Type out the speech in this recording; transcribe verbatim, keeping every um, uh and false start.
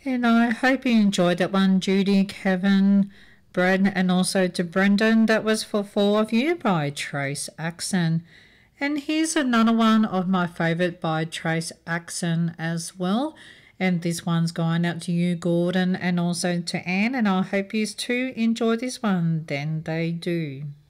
And I hope you enjoyed that one, Judy, Kevin, Brad, and also to Brendan. That was for four of you by Trace Axon. And here's another one of my favourite by Trace Axon as well. And this one's going out to you, Gordon, and also to Anne. And I hope you too enjoy this one. Then they do.